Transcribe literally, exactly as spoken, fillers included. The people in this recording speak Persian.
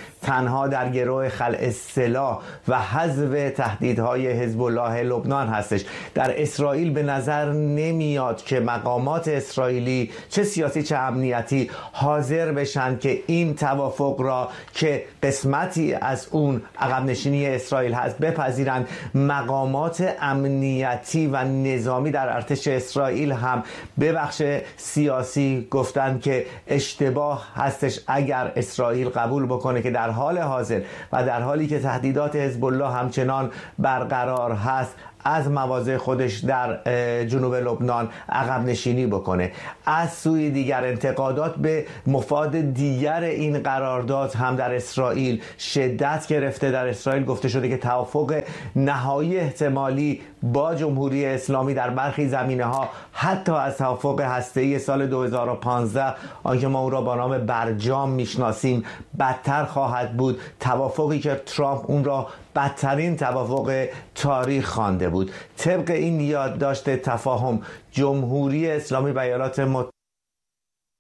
تنها در گروه خلع سلاح و حذف تهدیدهای حزب الله لبنان هستش. در اسرائیل به نظر نمیاد که مقامات اسرائیلی چه سیاسی چه امنیتی حاضر بشن که این توافق را که قسمتی از اون عقب نشینی اسرائیل هست بپذیرند. مقامات امنیتی و نظامی در ارتش اسرائیل هم به بخش سیاسی گفتن که اشتباه هستش اگر اسرائیل قبول بکنه که در حال حاضر و در حالی که تهدیدات حزب الله همچنان برقرار هست از مواضع خودش در جنوب لبنان عقب نشینی بکنه. از سوی دیگر انتقادات به مفاد دیگر این قرارداد هم در اسرائیل شدت گرفته. در اسرائیل گفته شده که توافق نهایی احتمالی با جمهوری اسلامی در برخی زمینه‌ها حتی از توافق هسته‌ای سال دو هزار و پانزده آنکه ما او را با نام برجام میشناسیم بدتر خواهد بود. توافقی که ترامپ اون را بدترین توافق تاریخ خوانده بود. طبق این یادداشت تفاهم جمهوری اسلامی و ایالات متحده